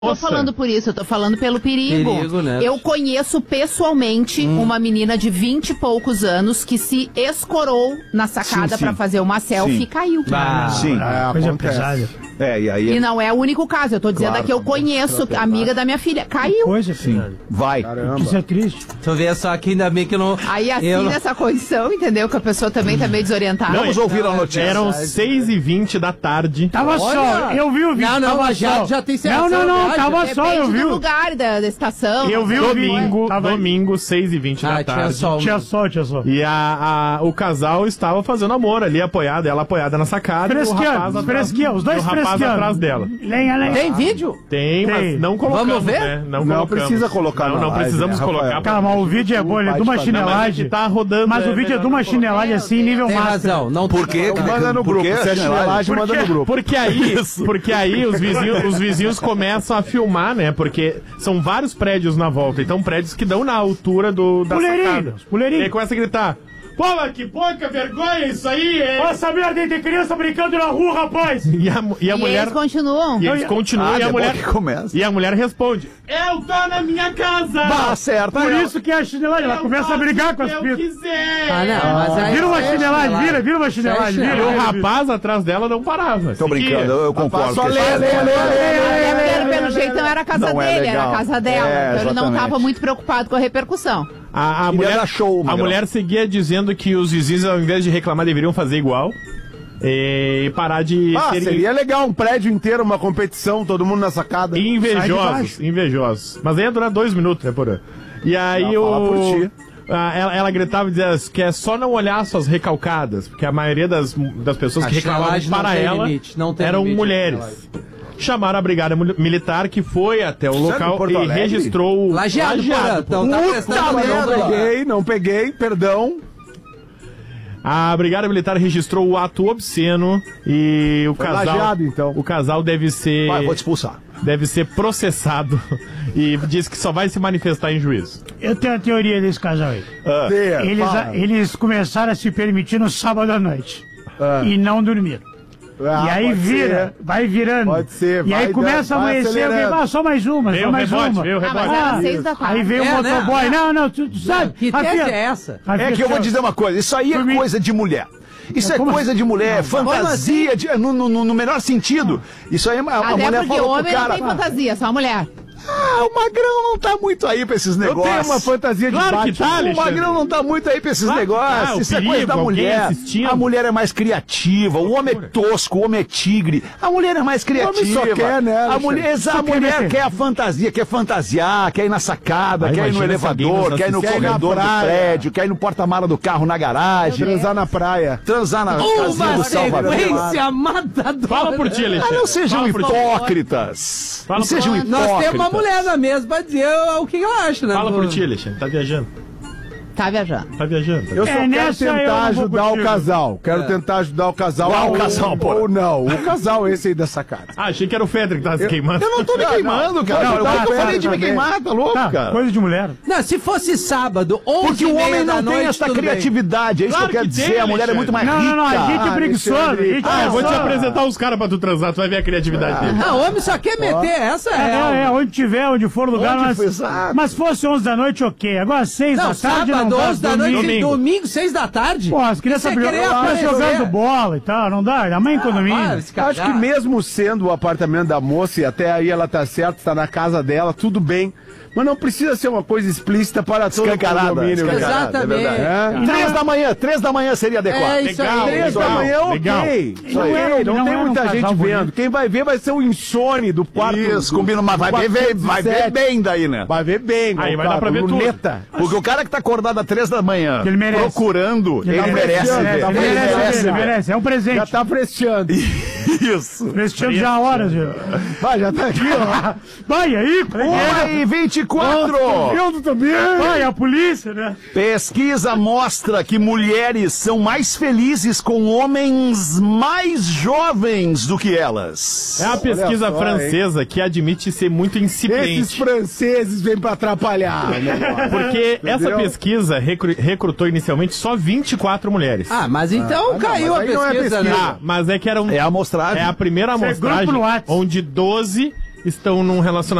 Tô falando por isso, eu tô falando pelo perigo. Né? Eu conheço pessoalmente uma menina de 20 e poucos anos que se escorou na sacada pra fazer uma selfie e caiu. Coisa pesada. E não é o único caso, eu tô dizendo que eu conheço, amiga da minha filha, caiu. Coisa assim. Vai. Isso é triste. Tu vê só que ainda bem que não... Aí assim, nessa condição, entendeu? Que a pessoa também tá meio desorientada. Vamos ouvir a notícia. Eram 6h20 da tarde. Tava sol, eu vi o vídeo. Não, já tem certeza. Não, tava sol, eu vi. Depende do lugar da estação. Eu vi o domingo, 6h20 da tarde. Tinha sol. E o casal estava fazendo amor ali, apoiado, ela apoiada na sacada. Fresquinha, os dois fresquinhos. Atrás dela. Lenha. Tem vídeo? Tem, mas não colocamos. Vamos ver? Né? Não precisa colocar. Não precisamos colocar. Cara, mas o vídeo é bom, ele é de uma chinelagem. Tá rodando. Mas o vídeo é de uma chinelagem assim, nível Tem máximo. razão. Não Por quê? Manda no grupo. Se é chinelagem, manda no grupo. Porque aí os vizinhos começam a filmar, né? Porque são vários prédios na volta. Então, prédios que dão na altura da sacada. E aí começa a gritar: pô, que pouca vergonha isso aí, hein? Olha essa merda aí, tem criança brincando na rua, rapaz! E a mulher... eles continuam. E eles continuam e a mulher... começa. E a mulher responde: eu tô na minha casa! Bah, certo. Por isso que é a chinelagem, ela começa a brigar com as eu pitas. quiser! Mas aí Vira uma chinelagem, vira uma chinelagem. E o rapaz atrás dela não parava. Tô brincando, eu concordo. Só Pelo jeito não era a casa dele, era a casa dela. Então ele não tava muito preocupado com a repercussão. A mulher mulher seguia dizendo que os vizinhos, ao invés de reclamar, deveriam fazer igual. E parar de seria legal um prédio inteiro, uma competição, todo mundo na sacada. Invejosos. Mas aí ia durar 2 minutos, né, Porã? E aí ela gritava e dizia que é só não olhar suas recalcadas, porque a maioria das pessoas que reclamavam para ela eram mulheres. Chamaram a brigada militar, que foi até o local e registrou o Lajeado. Então tá prestando. Não peguei, perdão. A brigada militar registrou o ato obsceno e o casal... Lajeado, então. O casal deve ser... Vou te expulsar. Deve ser processado e diz que só vai se manifestar em juízo. Eu tenho a teoria desse casal aí. Eles começaram a se permitir no sábado à noite. E não dormiram. E aí vai virando. Pode ser. E aí começa a amanhecer, só mais uma, Veio só mais rebote, uma. Mas era 6 da tarde. Aí veio o motoboy. Né? Não, tu sabe. Que tese é essa? É que eu vou dizer uma coisa, isso aí é coisa de mulher. Isso é coisa de mulher, fantasia, no melhor sentido. Isso aí a mulher porque falou o homem pro cara. não tem fantasia, só a mulher. O Magrão não tá muito aí pra esses negócios. Eu tenho uma fantasia de O Magrão não tá muito aí pra esses negócios. Isso é coisa da mulher. A mulher é mais criativa. O homem é tosco, o homem é tigre. A mulher é mais criativa. O homem só quer, né, a mulher quer a fantasia, quer fantasiar, quer ir na sacada, quer ir no elevador, quer ir no corredor do prédio, quer ir no porta-mala do carro na garagem. Transar na praia. Transar na casinha do Salvador. Sequência matadora. Fala por ti, Alexandre. Não sejam hipócritas. Não sejam hipócritas. Nós temos uma mulher na mesa pra dizer o que ela acha, né? Fala por ti, Alexandre. Tá viajando. Tá viajando. Eu só quero tentar ajudar o casal. Quero tentar ajudar o casal. Qual casal, pô? Ou não. O casal esse aí da sacada. Achei que era o Fedra que tava se queimando. Eu não tô me queimando, cara. Eu falei de me queimar, tá louco, cara? Coisa de mulher. Não, se fosse sábado, 11h30 Porque o homem não tem essa tudo bem. criatividade, é isso que eu quero dizer. A mulher é muito mais rica. Não, a gente é preguiçoso. Eu vou te apresentar os caras pra tu transar, tu vai ver a criatividade dele. Ah, o homem só quer meter, essa onde for o lugar. Mas fosse 11 da noite, ok. Agora 6 da tarde, sábado, 11 da noite, domingo, 6 da tarde. Pô, as crianças jogando bola e tal, não dá? A mãe em condomínio. Acho que mesmo sendo o apartamento da moça, e até aí ela tá certa, está na casa dela, tudo bem. Mas não precisa ser uma coisa explícita para todo o condomínio. Exatamente. 3 da manhã seria adequado. É isso aí. 3 da manhã, ok. Isso aí, não tem muita gente vendo. Quem vai ver vai ser o insone do quarto. Isso, combina, mas vai ver bem daí, né? Vai ver bem. Aí vai dar pra ver tudo. Porque o cara que tá acordado às 3 da manhã, ele merece. Procurando, ele merece. Ele merece, é um presente. Já tá presteando. Isso. Presteando já há horas, viu? Vai, já tá aqui, ó. Vai aí, 1h24. Vai, a polícia, né? Pesquisa mostra que mulheres são mais felizes com homens mais jovens do que elas. É a pesquisa francesa que admite ser muito incipiente. Esses franceses vêm pra atrapalhar. Porque essa pesquisa recrutou inicialmente só 24 mulheres. Ah, mas então caiu a pesquisa, né? Mas é que era É a amostragem. É a primeira amostragem onde 12 estão num relacionamento